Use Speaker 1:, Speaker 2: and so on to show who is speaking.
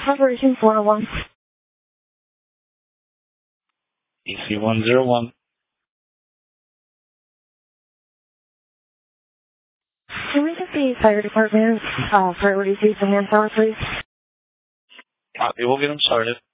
Speaker 1: Operation 401.
Speaker 2: EC-101.
Speaker 1: Can we get the fire department for receiving manpower, please?
Speaker 2: Copy, we'll get them started.